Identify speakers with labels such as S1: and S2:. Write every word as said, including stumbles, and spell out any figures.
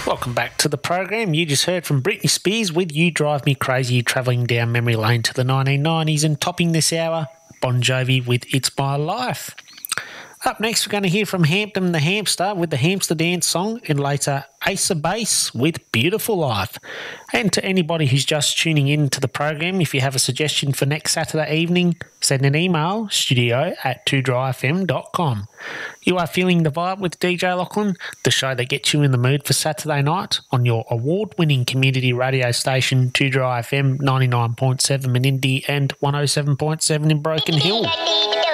S1: Welcome back to the program. You just heard from Britney Spears with You Drive Me Crazy, travelling down memory lane to the nineteen nineties, and topping this hour, Bon Jovi with It's My Life. Up next, we're going to hear from Hampton the Hamster with the Hamster Dance song, and later Ace of Base with Beautiful Life. And to anybody who's just tuning in to the program, if you have a suggestion for next Saturday evening, send an email, studio at two dry f m dot com. You are feeling the vibe with D J Lachlan, the show that gets you in the mood for Saturday night on your award-winning community radio station, two dry F M ninety-nine point seven in Indy and one oh seven point seven in Broken Hill.